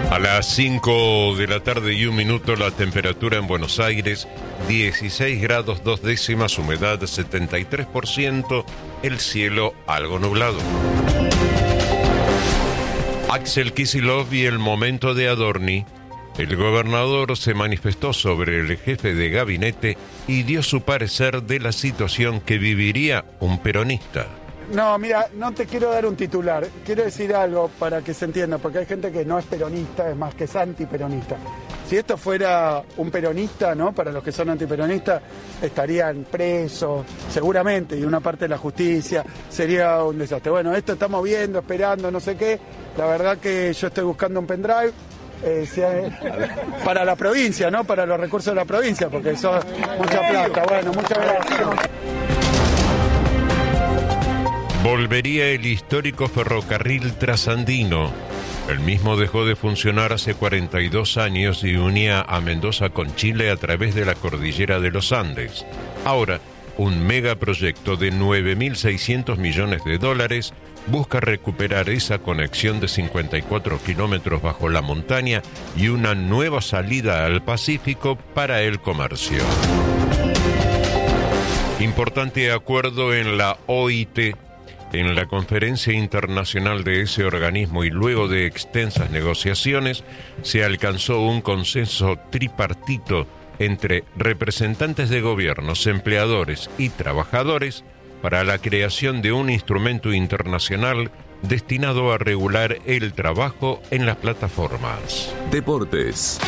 A las 5 de la tarde y 1 minuto, la temperatura en Buenos Aires, 16 grados 2 décimas, humedad 73%, el cielo algo nublado. Axel Kicillof y el momento de Adorni. El gobernador se manifestó sobre el jefe de gabinete y dio su parecer de la situación que viviría un peronista. No, mira, no te quiero dar un titular, quiero decir algo para que se entienda, porque hay gente que no es peronista, es más que es antiperonista. Si esto fuera un peronista, ¿no? Para los que son antiperonistas, estarían presos, seguramente, y una parte de la justicia, sería un desastre. Bueno, esto estamos viendo, esperando, no sé qué. La verdad que yo estoy buscando un pendrive para la provincia, ¿no? Para los recursos de la provincia, porque eso es mucha plata. Bueno, muchas gracias. Volvería el histórico ferrocarril trasandino. El mismo dejó de funcionar hace 42 años y unía a Mendoza con Chile a través de la cordillera de los Andes. Ahora, un megaproyecto de 9.600 millones de dólares busca recuperar esa conexión de 54 kilómetros bajo la montaña y una nueva salida al Pacífico para el comercio. Importante acuerdo en la OIT. En la conferencia internacional de ese organismo y luego de extensas negociaciones, se alcanzó un consenso tripartito entre representantes de gobiernos, empleadores y trabajadores para la creación de un instrumento internacional destinado a regular el trabajo en las plataformas. Deportes.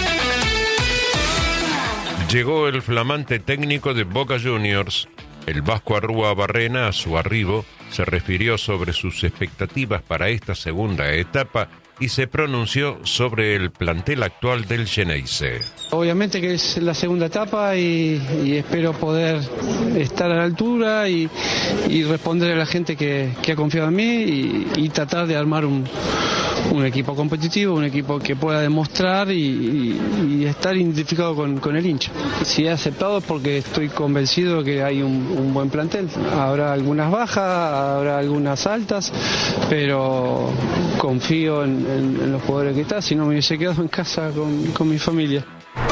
Llegó el flamante técnico de Boca Juniors. El vasco Arrúa Barrena, a su arribo, se refirió sobre sus expectativas para esta segunda etapa y se pronunció sobre el plantel actual del Xeneize. Obviamente que es la segunda etapa y espero poder estar a la altura y responder a la gente que ha confiado en mí y tratar de armar un equipo competitivo, un equipo que pueda demostrar y estar identificado con el hincha. Si he aceptado es porque estoy convencido que hay un buen plantel. Habrá algunas bajas, habrá algunas altas, pero confío en los jugadores que están, si no me hubiese quedado en casa con mi familia.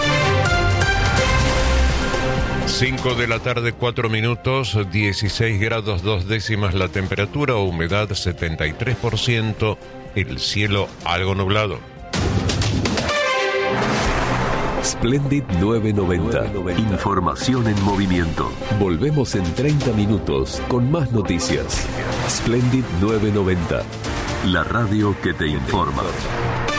5 de la tarde, 4 minutos, 16 grados 2 décimas la temperatura, humedad 73%, el cielo algo nublado. Splendid 990. Información en movimiento. Volvemos en 30 minutos con más noticias. Splendid 990. La radio que te informa.